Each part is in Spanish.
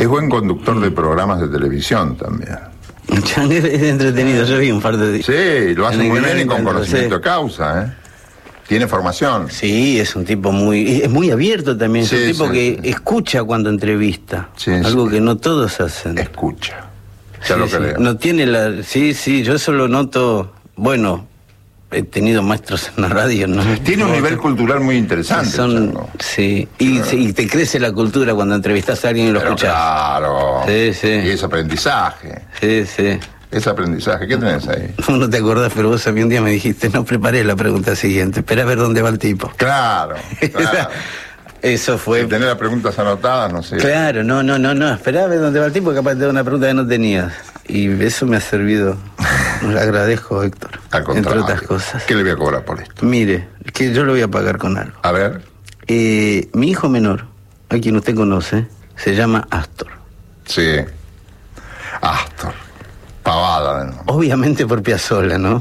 Es buen conductor de programas de televisión también. Es entretenido, yo vi un par de días. Sí, lo hace muy bien y con conocimiento de causa, ¿eh? Tiene formación. Sí, es un tipo es muy abierto también, es un tipo que escucha cuando entrevista, algo que no todos hacen. Escucha. Ya lo creo. No tiene yo eso lo noto, bueno, he tenido maestros en la radio, ¿no? Tiene un nivel cultural muy interesante. Y te crece la cultura cuando entrevistas a alguien y lo escuchas. Claro. Sí. Y es aprendizaje. Sí. Es aprendizaje. ¿Qué tenés ahí? No te acordás, pero vos a mí un día me dijiste, no preparé la pregunta siguiente, espera a ver dónde va el tipo. Claro. Eso fue... Tener las preguntas anotadas, no sé. Claro, no, esperá a ver dónde va el tipo, capaz de una pregunta que no tenías. Y eso me ha servido. Le agradezco, Héctor. Al contrario. Entre otras cosas. ¿Qué le voy a cobrar por esto? Mire, que yo lo voy a pagar con algo. A ver. Mi hijo menor, a quien usted conoce, se llama Astor. Sí. Astor. Pavada, ¿no? Obviamente por Piazzolla, ¿no?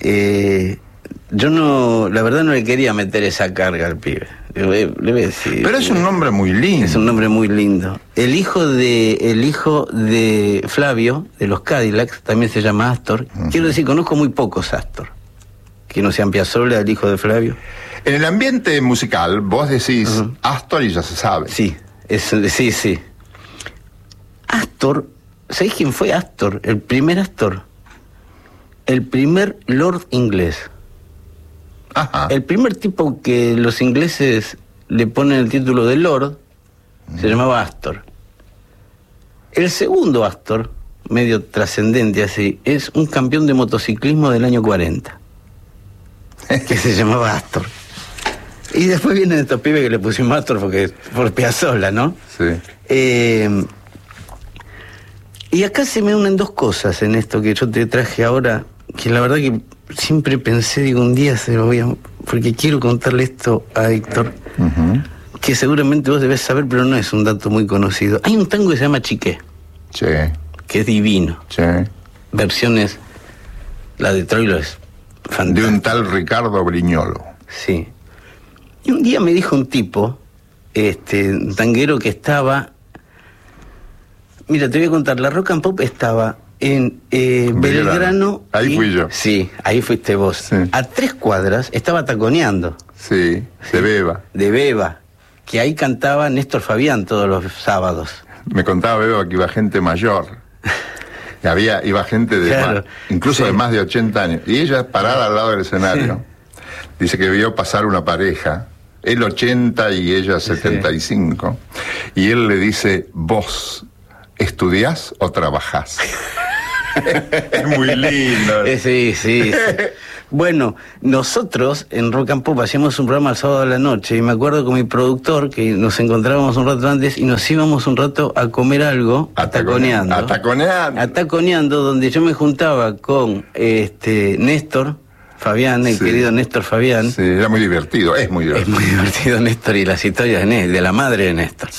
Yo no, la verdad no le quería meter esa carga al pibe. Le voy a decir. Pero es un nombre muy lindo. Es un nombre muy lindo. El hijo de Flavio, de los Cadillacs, también se llama Astor. Quiero decir, conozco muy pocos Astor. Que no sean Piazzolla, el hijo de Flavio. En el ambiente musical, vos decís Astor y ya se sabe. Sí. Astor, ¿sabés quién fue Astor? El primer Astor. El primer Lord inglés. Ajá. El primer tipo que los ingleses le ponen el título de Lord se llamaba Astor. El segundo Astor, medio trascendente así, es un campeón de motociclismo del año 40, que se llamaba Astor. Y después vienen estos pibes que le pusimos Astor por Piazzolla, ¿no? Sí. Y acá se me unen dos cosas en esto que yo te traje ahora, que la verdad que siempre pensé, digo, un día se lo voy a... Porque quiero contarle esto a Héctor, que seguramente vos debés saber, pero no es un dato muy conocido. Hay un tango que se llama Chiqué. Sí. Que es divino. Sí. Versiones, la de Troilo es fantástica. De un tal Ricardo Brignolo. Sí. Y un día me dijo un tipo, un tanguero que estaba... Mira, te voy a contar, la Rock and Pop estaba en Belgrano. Ahí fui yo. Sí, ahí fuiste vos. Sí. A 3 cuadras estaba taconeando. Sí, de Beba. De Beba, que ahí cantaba Néstor Fabián todos los sábados. Me contaba Beba que iba gente mayor. Iba gente de incluso de más de 80 años. Y ella parada al lado del escenario. Dice que vio pasar una pareja, él 80 y ella 75. Y él le dice, vos, ¿estudiás o trabajás? Es muy lindo. Sí. Bueno, nosotros en Rock and Pop hacíamos un programa el sábado a la noche y me acuerdo con mi productor que nos encontrábamos un rato antes y nos íbamos un rato a comer algo taconeando, donde yo me juntaba con Néstor Fabián, el querido Néstor Fabián. Sí, era muy divertido, es muy divertido. Es muy divertido Néstor y las historias de la madre de Néstor.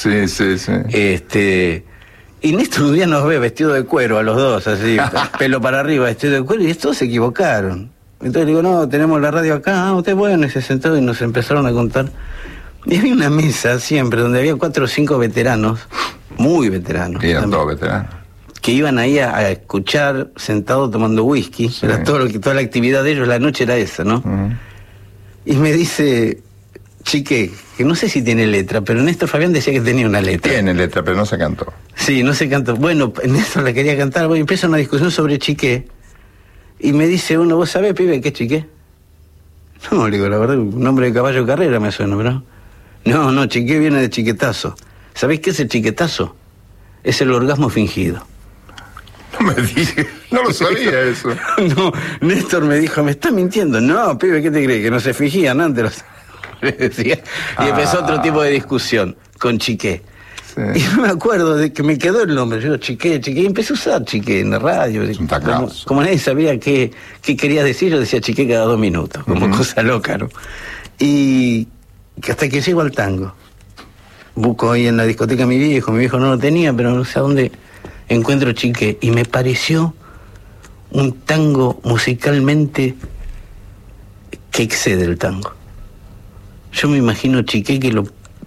Sí. Y Néstor un día nos ve vestido de cuero a los dos, así, pelo para arriba, vestido de cuero, y todos se equivocaron. Entonces le digo, no, tenemos la radio acá, usted bueno, y se sentó y nos empezaron a contar. Y había una mesa siempre donde había 4 o 5 veteranos, muy veteranos. Y eran todos veteranos. Que iban ahí a escuchar, sentados tomando whisky, era toda la actividad de ellos, la noche era esa, ¿no? Y me dice, Chiqué, que no sé si tiene letra, pero Néstor Fabián decía que tenía una letra. Tiene letra, pero no se cantó. Sí, no se cantó. Bueno, Néstor la quería cantar, bueno, empieza una discusión sobre Chiqué. Y me dice uno, ¿vos sabés, pibe, qué es Chiqué? No, le digo, la verdad, un nombre de caballo de carrera me suena, pero... No, Chiqué viene de chiquetazo. ¿Sabés qué es el chiquetazo? Es el orgasmo fingido. No me dije, no lo sabía eso. No, Néstor me dijo, ¿me estás mintiendo? No, pibe, ¿qué te crees? Que no se fingían antes. Decía. Y empezó otro tipo de discusión con Chiqué. Y yo me acuerdo de que me quedó el nombre. Yo, Chiqué, y empecé a usar Chiqué en la radio. Como nadie sabía qué quería decir, yo decía Chiqué cada 2 minutos, como cosa loca, ¿no? Y hasta que llego al tango. Busco ahí en la discoteca a mi viejo no lo tenía, pero no sé a dónde encuentro Chiqué. Y me pareció un tango musicalmente que excede el tango. Yo me imagino Chiqué que lo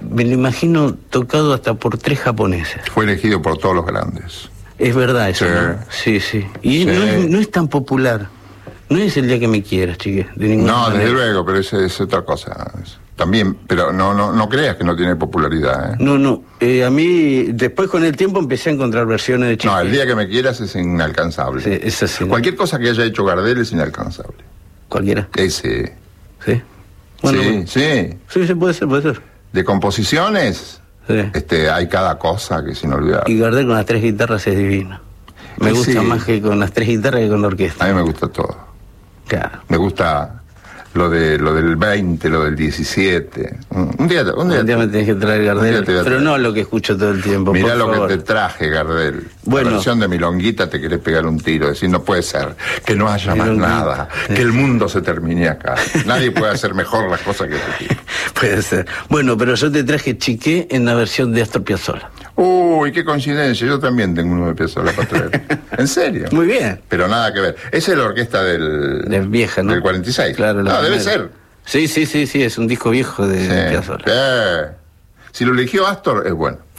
me lo imagino tocado hasta por 3 japoneses. Fue elegido por todos los grandes. Es verdad eso, Sí. ¿no? Sí, sí. Y Sí. no es tan popular. No es El día que me quieras, chique. De ninguna No, manera. desde luego, pero es otra cosa. También, pero no creas que no tiene popularidad, ¿eh? No. A mí, después con el tiempo empecé a encontrar versiones de Chique. No, El día que me quieras es inalcanzable. Sí, es así, ¿no? Cualquier cosa que haya hecho Gardel es inalcanzable. Cualquiera. Ese. Sí. Bueno, sí. sí, puede ser. De composiciones, Sí. hay cada cosa que es inolvidable. Y Gardel con las 3 guitarras es divino. Me Sí, gusta sí. más que con las 3 guitarras que con la A orquesta. mí me gusta todo. Claro. Me gusta lo del 20, lo del 17. Un día Un día me tenés que traer un día Gardel, te voy a pero traer. no lo que escucho todo el tiempo. Mirá por lo favor. que te traje, Gardel. Bueno. La versión de Milonguita te querés pegar un tiro, decir, no puede ser, que no haya más Milonguita. nada, que el mundo se termine acá. Nadie puede hacer mejor las cosas que este tipo. Puede ser. Bueno, pero yo te traje Chiqué en la versión de Astor Piazzolla. Uy, qué coincidencia, yo también tengo uno de Piazzolla para traer. ¿En serio? Muy bien. Pero nada que ver. Esa es la orquesta De vieja, ¿no? del 46. Claro, la no, debe primera. ser. Sí, es un disco viejo de Piazzolla. Si lo eligió Astor, es bueno.